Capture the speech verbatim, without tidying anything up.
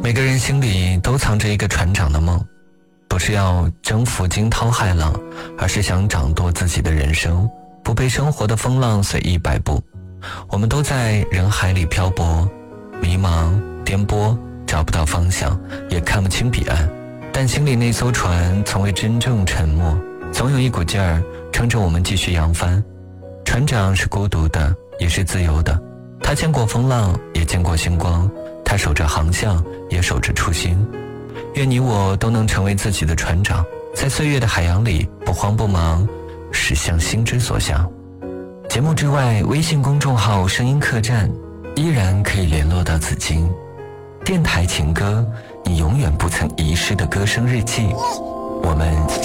每个人心里都藏着一个船长的梦，不是要征服惊涛骇浪，而是想掌舵自己的人生，不被生活的风浪随意摆布。我们都在人海里漂泊，迷茫颠簸，找不到方向，也看不清彼岸，但心里那艘船从未真正沉没，总有一股劲儿撑着我们继续扬帆。船长是孤独的，也是自由的，他见过风浪，也见过星光，他守着航向，也守着初心。愿你我都能成为自己的船长，在岁月的海洋里不慌不忙，驶向心之所向。节目之外，微信公众号声音客栈依然可以联络到紫金。电台情歌，你永远不曾遗失的歌声日记。我们